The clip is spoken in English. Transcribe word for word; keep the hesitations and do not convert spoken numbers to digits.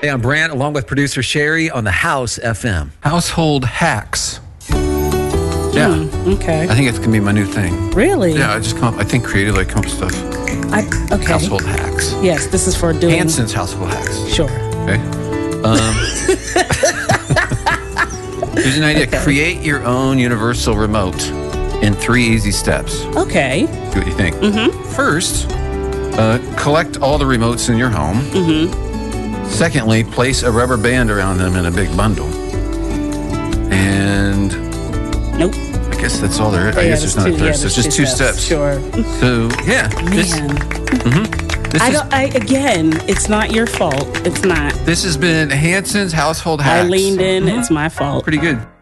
Hey, I'm Brant, along with producer Sherry on the House F M. Household hacks. Yeah. Mm, okay. I think it's going to be my new thing. Really? Yeah, I just come up, I think creatively I come up with stuff. I, okay. Household hacks. Yes, this is for doing... Hanson's household hacks. Sure. Okay. Um, here's an idea. Okay. Create your own universal remote in three easy steps. Okay. See what you think. Mm-hmm. First, uh, collect all the remotes in your home. Mm-hmm. Secondly, place a rubber band around them in a big bundle. And Nope. I guess that's all there is. Yeah, I guess there's not two, a third. yeah, So it's there's just two steps. Sure. So, yeah. This, Man. mhm. this, I is, don't, I, again, it's not your fault. It's not. this has been Hanson's Household Hacks. I leaned in. It's my fault. Pretty good.